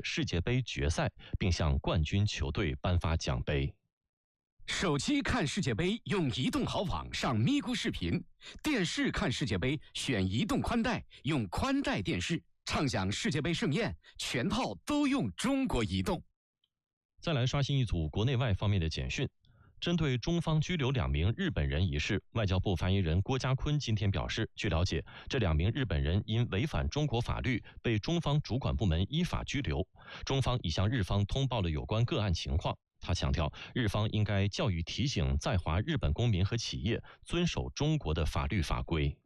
世界杯决赛，并向冠军球队颁发奖杯。 手机看世界杯用移动好网上咪咕视频，电视看世界杯选移动宽带，用宽带电视畅享世界杯盛宴，全套都用中国移动。 再来刷新一组国内外方面的简讯。针对中方拘留2名日本人一事，外交部发言人郭家坤今天表示，据了解，这2名日本人因违反中国法律被中方主管部门依法拘留，中方已向日方通报了有关个案情况。他强调，日方应该教育提醒在华日本公民和企业遵守中国的法律法规。